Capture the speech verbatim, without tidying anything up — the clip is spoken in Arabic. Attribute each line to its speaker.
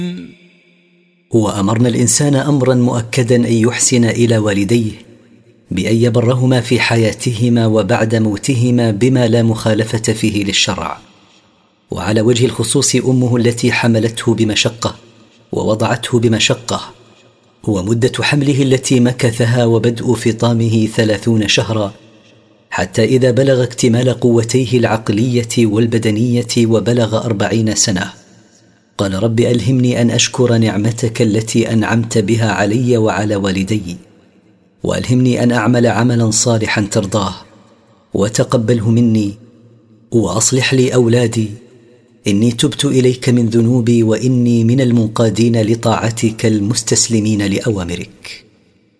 Speaker 1: وأمرنا الإنسان أمرا مؤكدا أن يحسن إلى والديه بأن يبرهما في حياتهما وبعد موتهما بما لا مخالفة فيه للشرع، وعلى وجه الخصوص أمه التي حملته بمشقة ووضعته بمشقة، ومدة حمله التي مكثها وبدء فطامه ثلاثون شهرا، حتى إذا بلغ اكتمال قوتيه العقلية والبدنية وبلغ أربعين سنة قال: رب ألهمني أن أشكر نعمتك التي أنعمت بها علي وعلى والدي، وألهمني أن أعمل عملا صالحا ترضاه، وتقبله مني، وأصلح لي أولادي، إني تبت إليك من ذنوبي، وإني من المنقادين لطاعتك المستسلمين لأوامرك.